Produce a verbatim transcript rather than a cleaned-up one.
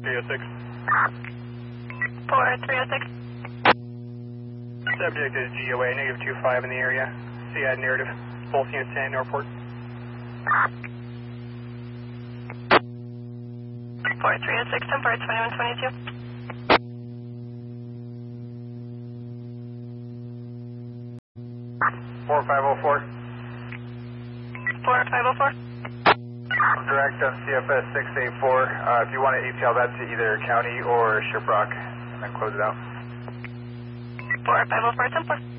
three oh six. four three oh six. Subject is G O A, negative two five in the area. C I D narrative. Both units in Northport. four three oh six, temporary twenty-one twenty-two. four five oh four. four five oh four. Direct on C F S six eight four. Uh, if you want to A T L that to either county or Shiprock, and then close it out. four five oh four, temporary.